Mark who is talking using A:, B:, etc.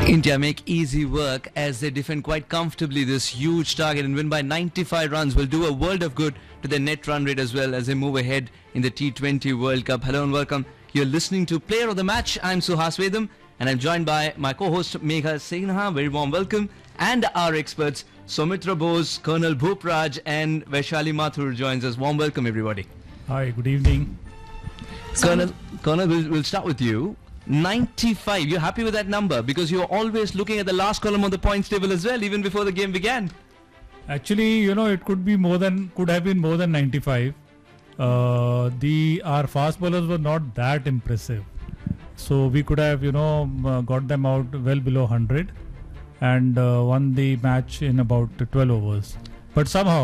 A: India make easy work as they defend quite comfortably this huge target and win by 95 runs will do a world of good to their net run rate as well as they move ahead in the T20 World Cup. Hello and welcome. You're listening to Player of the Match. I'm Suhas Vedam and I'm joined by my co-host Megha Sinha. Very warm welcome. And our experts Soumitra Bose, Colonel Bhup Raj and Vaishali Mathur joins us. Warm welcome everybody.
B: Hi, good evening.
A: Colonel, we'll start with you. 95, you're happy with that number because you're always looking at the last column of the points table as well, even before the game began.
B: Actually, it could have been more than 95. Our fast bowlers were not that impressive. So we could have, got them out well below 100 and won the match in about 12 overs. But somehow